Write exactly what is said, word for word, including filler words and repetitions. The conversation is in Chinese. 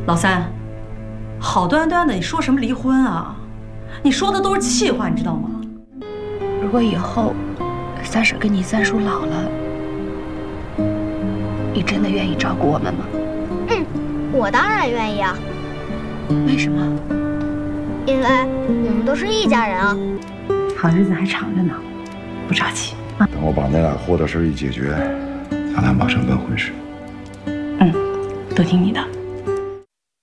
老三，好端端的你说什么离婚啊？你说的都是气话，你知道吗？ 如果以后三婶跟你三叔老了，你真的愿意照顾我们吗？ 嗯，我当然愿意啊。 为什么？ 因为我们都是一家人啊。 好日子还长着呢，不着急啊。 等我把那俩货的事一解决，咱俩马上办婚事。 嗯，都听你的。